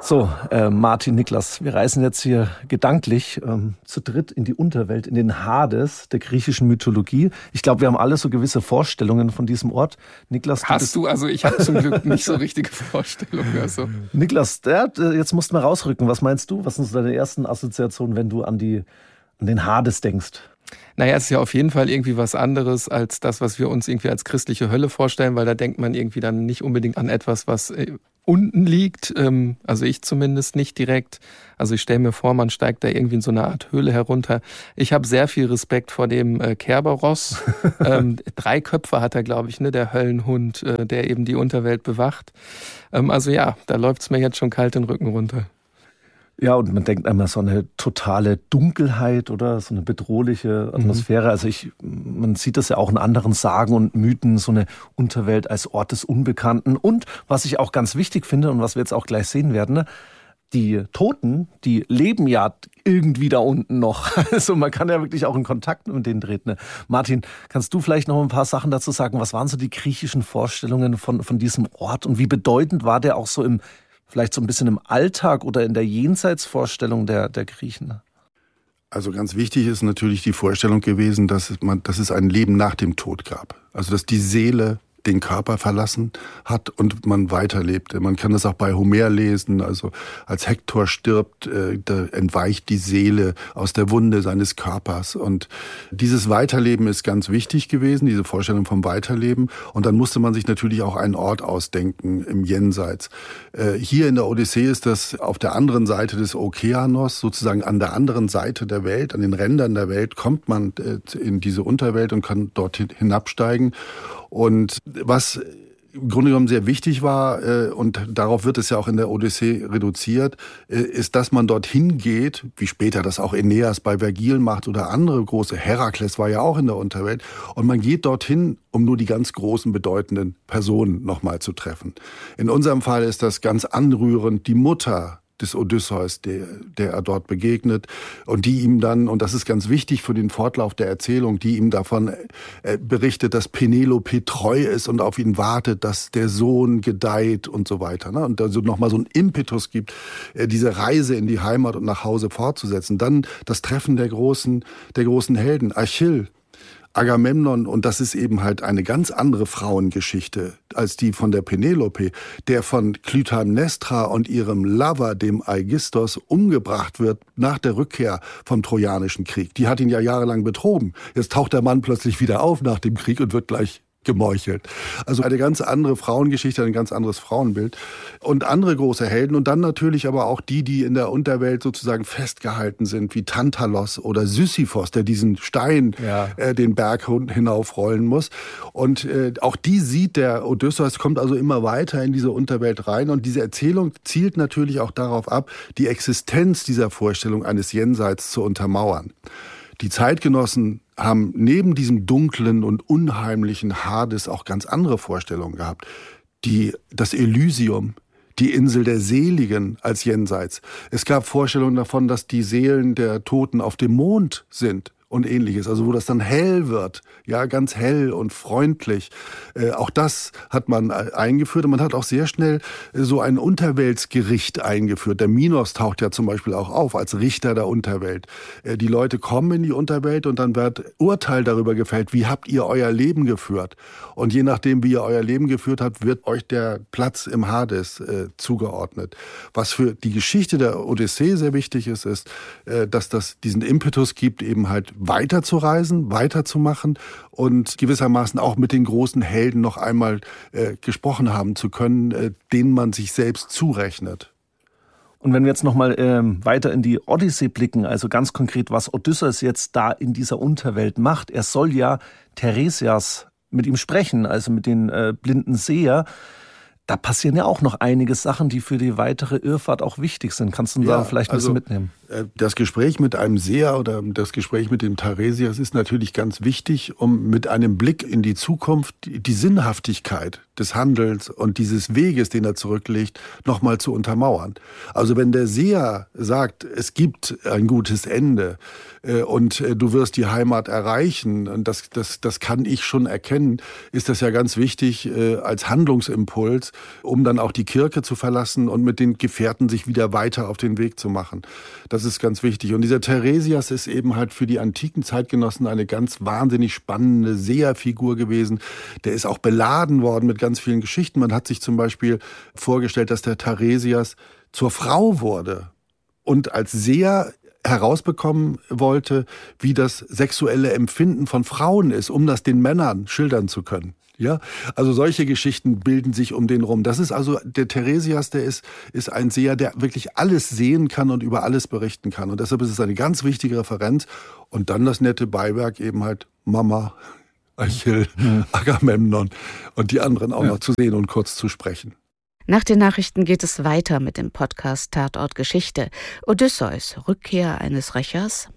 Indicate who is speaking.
Speaker 1: So, Martin, Niklas, wir reisen jetzt hier gedanklich zu dritt in die Unterwelt, in den Hades der griechischen Mythologie. Ich glaube, wir haben alle so gewisse Vorstellungen von diesem Ort. Niklas,
Speaker 2: hast du? Also ich habe zum Glück nicht so richtige Vorstellungen. Also.
Speaker 1: Niklas, jetzt musst du mal rausrücken. Was meinst du? Was sind so deine ersten Assoziationen, wenn du an den Hades denkst?
Speaker 2: Naja, es ist ja auf jeden Fall irgendwie was anderes als das, was wir uns irgendwie als christliche Hölle vorstellen, weil da denkt man irgendwie dann nicht unbedingt an etwas, was unten liegt, also ich zumindest nicht direkt. Also ich stelle mir vor, man steigt da irgendwie in so eine Art Höhle herunter. Ich habe sehr viel Respekt vor dem Kerberos. 3 Köpfe hat er, glaube ich, ne, der Höllenhund, der eben die Unterwelt bewacht. Also ja, da läuft's mir jetzt schon kalt den Rücken runter.
Speaker 1: Ja, und man denkt einmal so eine totale Dunkelheit oder so eine bedrohliche Atmosphäre. Also man sieht das ja auch in anderen Sagen und Mythen, so eine Unterwelt als Ort des Unbekannten. Und was ich auch ganz wichtig finde und was wir jetzt auch gleich sehen werden, ne, die Toten, die leben ja irgendwie da unten noch. Also man kann ja wirklich auch in Kontakt mit denen treten. Ne? Martin, kannst du vielleicht noch ein paar Sachen dazu sagen? Was waren so die griechischen Vorstellungen von diesem Ort und wie bedeutend war der auch so vielleicht so ein bisschen im Alltag oder in der Jenseitsvorstellung der Griechen?
Speaker 3: Also ganz wichtig ist natürlich die Vorstellung gewesen, dass es ein Leben nach dem Tod gab. Also dass die Seele den Körper verlassen hat und man weiterlebte. Man kann das auch bei Homer lesen, also als Hektor stirbt, da entweicht die Seele aus der Wunde seines Körpers. Und dieses Weiterleben ist ganz wichtig gewesen, diese Vorstellung vom Weiterleben. Und dann musste man sich natürlich auch einen Ort ausdenken im Jenseits. Hier in der Odyssee ist das auf der anderen Seite des Okeanos, sozusagen an der anderen Seite der Welt, an den Rändern der Welt, kommt man in diese Unterwelt und kann dort hinabsteigen. Und was im Grunde genommen sehr wichtig war, und darauf wird es ja auch in der Odyssee reduziert, ist, dass man dorthin geht, wie später das auch Aeneas bei Vergil macht oder andere große, Herakles war ja auch in der Unterwelt, und man geht dorthin, um nur die ganz großen, bedeutenden Personen nochmal zu treffen. In unserem Fall ist das ganz anrührend, die Mutter des Odysseus, der er dort begegnet und die ihm dann, und das ist ganz wichtig für den Fortlauf der Erzählung, die ihm davon berichtet, dass Penelope treu ist und auf ihn wartet, dass der Sohn gedeiht und so weiter. Ne? Und also nochmal so einen Impetus gibt, diese Reise in die Heimat und nach Hause fortzusetzen. Dann das Treffen der großen Helden, Achill, Agamemnon, und das ist eben halt eine ganz andere Frauengeschichte als die von der Penelope, der von Klytaimnestra und ihrem Lover, dem Aigisthos, umgebracht wird nach der Rückkehr vom Trojanischen Krieg. Die hat ihn ja jahrelang betrogen. Jetzt taucht der Mann plötzlich wieder auf nach dem Krieg und wird gleich gemeuchelt. Also eine ganz andere Frauengeschichte, ein ganz anderes Frauenbild und andere große Helden und dann natürlich aber auch die in der Unterwelt sozusagen festgehalten sind, wie Tantalos oder Sisyphos, der diesen Stein den Berg hinaufrollen muss. Und auch die sieht der Odysseus, kommt also immer weiter in diese Unterwelt rein und diese Erzählung zielt natürlich auch darauf ab, die Existenz dieser Vorstellung eines Jenseits zu untermauern. Die Zeitgenossen haben neben diesem dunklen und unheimlichen Hades auch ganz andere Vorstellungen gehabt. Das Elysium, die Insel der Seligen als Jenseits. Es gab Vorstellungen davon, dass die Seelen der Toten auf dem Mond sind und Ähnliches, also wo das dann hell wird, ja, ganz hell und freundlich. Auch das hat man eingeführt und man hat auch sehr schnell so ein Unterweltsgericht eingeführt. Der Minos taucht ja zum Beispiel auch auf als Richter der Unterwelt. Die Leute kommen in die Unterwelt und dann wird Urteil darüber gefällt, wie habt ihr euer Leben geführt? Und je nachdem, wie ihr euer Leben geführt habt, wird euch der Platz im Hades zugeordnet. Was für die Geschichte der Odyssee sehr wichtig ist, dass das diesen Impetus gibt, eben halt weiterzureisen, weiterzumachen und gewissermaßen auch mit den großen Helden noch einmal gesprochen haben zu können, denen man sich selbst zurechnet.
Speaker 1: Und wenn wir jetzt nochmal weiter in die Odyssee blicken, also ganz konkret, was Odysseus jetzt da in dieser Unterwelt macht. Er soll ja Teiresias mit ihm sprechen, also mit den blinden Seher. Da passieren ja auch noch einige Sachen, die für die weitere Irrfahrt auch wichtig sind. Kannst du da vielleicht ein bisschen mitnehmen?
Speaker 3: Das Gespräch mit einem Seher oder das Gespräch mit dem Tharesias ist natürlich ganz wichtig, um mit einem Blick in die Zukunft die Sinnhaftigkeit des Handelns und dieses Weges, den er zurücklegt, nochmal zu untermauern. Also wenn der Seher sagt, es gibt ein gutes Ende und du wirst die Heimat erreichen, und das kann ich schon erkennen, ist das ja ganz wichtig als Handlungsimpuls, um dann auch die Kirche zu verlassen und mit den Gefährten sich wieder weiter auf den Weg zu machen. Das ist ganz wichtig. Und dieser Tharesias ist eben halt für die antiken Zeitgenossen eine ganz wahnsinnig spannende Seherfigur gewesen. Der ist auch beladen worden mit ganz vielen Geschichten. Man hat sich zum Beispiel vorgestellt, dass der Tharesias zur Frau wurde und als Seher herausbekommen wollte, wie das sexuelle Empfinden von Frauen ist, um das den Männern schildern zu können. Ja, also solche Geschichten bilden sich um den rum. Das ist also der Tharesias, der ist ein Seher, der wirklich alles sehen kann und über alles berichten kann. Und deshalb ist es eine ganz wichtige Referenz. Und dann das nette Beiwerk eben halt Mama, Achill, Agamemnon und die anderen auch noch zu sehen und kurz zu sprechen.
Speaker 4: Nach den Nachrichten geht es weiter mit dem Podcast Tatort Geschichte. Odysseus, Rückkehr eines Rächers.